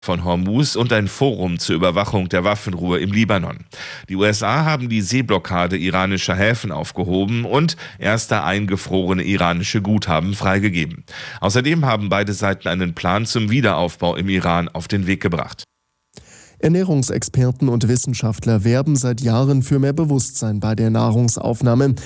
von Hormuz und ein Forum zur Überwachung der Waffenruhe im Libanon. Die USA haben die Seeblockade iranischer Häfen aufgehoben und erste eingefrorene iranische Guthaben freigegeben. Außerdem haben beide Seiten einen Plan zum Wiederaufbau im Iran auf den Weg gebracht. Ernährungsexperten und Wissenschaftler werben seit Jahren für mehr Bewusstsein bei der Nahrungsaufnahme.